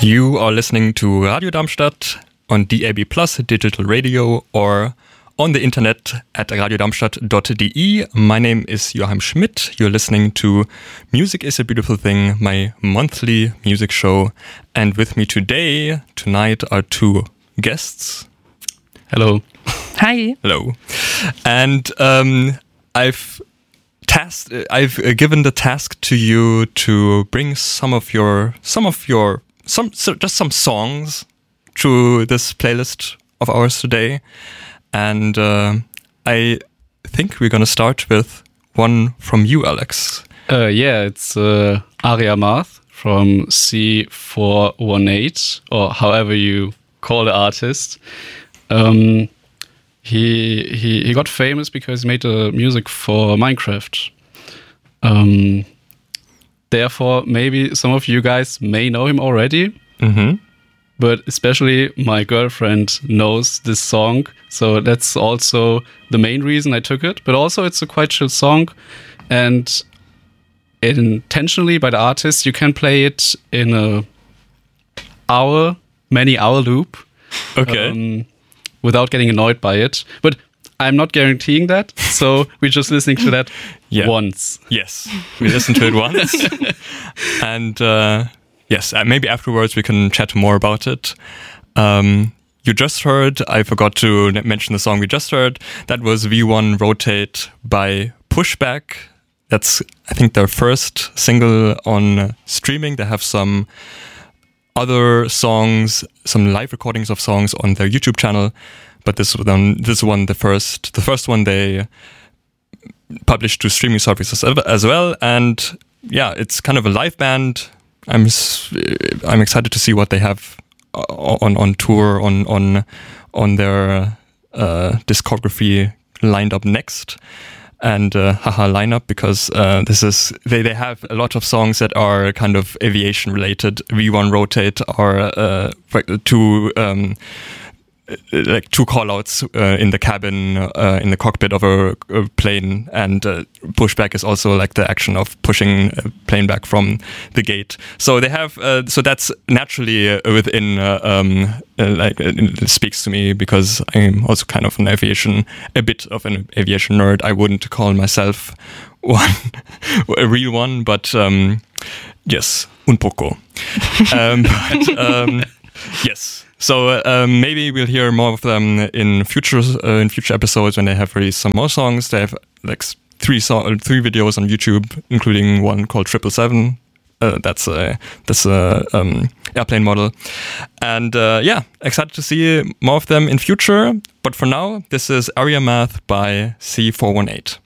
You are listening to Radio Darmstadt on DAB Plus Digital Radio or on the internet at radiodarmstadt.de. My name is Joachim Schmidt. You're listening to Music is a Beautiful Thing, my monthly music show. And with me tonight are two guests. Hello. Hi. Hello. And I've given the task to you to bring some songs to this playlist of ours today. And I think we're going to start with one from you, Alex. It's Aria Math from C418, or however you call the artist. He got famous because he made the music for Minecraft. Therefore, maybe some of you guys may know him already. Mm-hmm. But especially my girlfriend knows this song. So that's also the main reason I took it. But also it's a quite chill song. And intentionally by the artist, you can play it in many hour loop. Okay. Without getting annoyed by it. But I'm not guaranteeing that. So we're just listening to that once. Yes, we listened to it once. And yes, maybe afterwards we can chat more about it. You just heard, I forgot to mention the song we just heard. That was V1 Rotate by Pushback. That's, I think, their first single on streaming. They have some other songs, some live recordings of songs on their YouTube channel, but this one, the first one they published to streaming services as well. And yeah, it's kind of a live band. I'm excited to see what they have on tour on their discography lined up next. And lineup, because they have a lot of songs that are kind of aviation related. V1 Rotate are two call-outs in the cabin, in the cockpit of a plane, and Pushback is also like the action of pushing a plane back from the gate. So they have, so that's naturally within, it speaks to me because I'm also kind of a bit of an aviation nerd. I wouldn't call myself a real one, but yes, un poco. Yes. So maybe we'll hear more of them in future episodes when they have released some more songs. They have like three videos on YouTube, including one called 777. That's a airplane model, and excited to see more of them in future. But for now, this is Aria Math by C418.